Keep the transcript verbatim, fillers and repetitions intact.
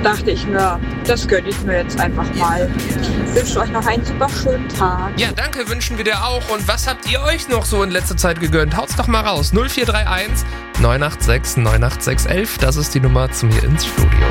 dachte ich mir, das gönne ich mir jetzt einfach mal. Ich wünsche euch noch einen super schönen Tag. Ja, danke, wünschen wir dir auch. Und was habt ihr euch noch so in letzter Zeit gegönnt? Haut's doch mal raus. null vier drei eins neun acht sechs neun acht sechs eins eins. Das ist die Nummer zu mir ins Studio.